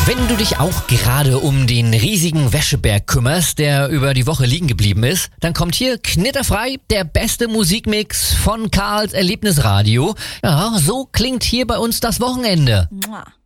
Wenn du dich auch gerade um den riesigen Wäscheberg kümmerst, der über die Woche liegen geblieben ist, dann kommt hier knitterfrei der beste Musikmix von Karls Erlebnisradio. Ja, so klingt hier bei uns das Wochenende. Mua.